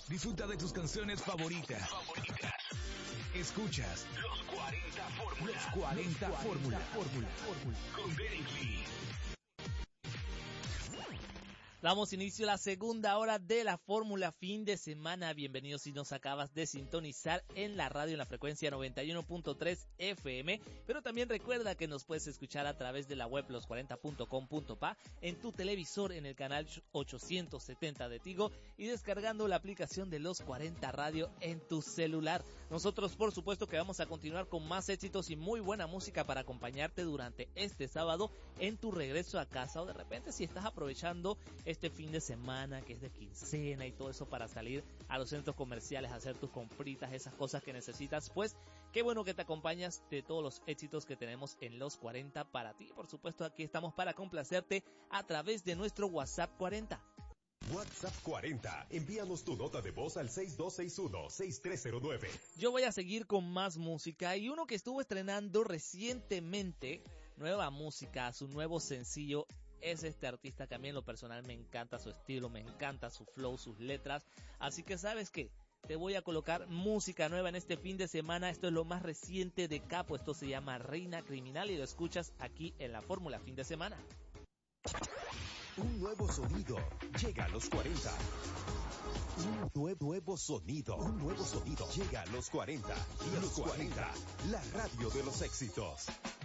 Disfruta de tus canciones favoritas. Escuchas Los 40 Fórmula. Los 40 Fórmula. Con Derek Lee. Damos inicio a la segunda hora de la Fórmula fin de semana. Bienvenidos si nos acabas de sintonizar en la radio en la frecuencia 91.3 FM. Pero también recuerda que nos puedes escuchar a través de la web los40.com.pa, en tu televisor en el canal 870 de Tigo y descargando la aplicación de Los 40 Radio en tu celular. Nosotros por supuesto que vamos a continuar con más éxitos y muy buena música para acompañarte durante este sábado en tu regreso a casa, o de repente si estás aprovechando este fin de semana que es de quincena y todo eso para salir a los centros comerciales a hacer tus compritas, esas cosas que necesitas, pues qué bueno que te acompañas de todos los éxitos que tenemos en Los 40 para ti. Por supuesto aquí estamos para complacerte a través de nuestro WhatsApp 40. WhatsApp 40. Envíanos tu nota de voz al 6261-6309. Yo voy a seguir con más música y uno que estuvo estrenando recientemente nueva música, su nuevo sencillo, es este artista que a mí en lo personal me encanta su estilo, me encanta su flow, sus letras. Así que ¿sabes qué? Te voy a colocar música nueva en este fin de semana. Esto es lo más reciente de Capo. Esto se llama Reina Criminal y lo escuchas aquí en la Fórmula fin de semana. Un nuevo sonido llega a los 40. Un nuevo sonido llega a los 40. Y a los 40, la radio de los éxitos.